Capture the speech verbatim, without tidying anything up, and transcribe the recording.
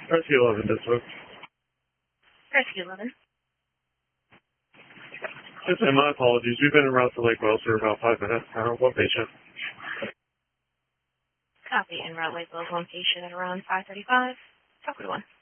Rescue eleven, dispatch. Rescue eleven. Yes, and my apologies. We've been en route to Lake Wells for about five minutes. Uh, what patient? Copy. En route Lake Wells, one patient at around five thirty-five. Talk to one.